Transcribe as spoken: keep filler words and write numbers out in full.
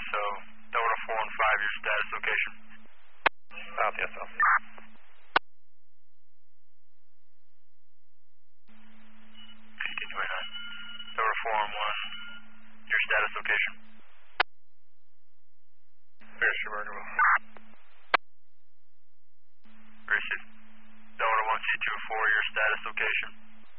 so Delta four one five, your status location. South, yes, sir. eighteen twenty-nine. Delta four one one, your status location. Very sure, Receive. Delta one two two four, your status location.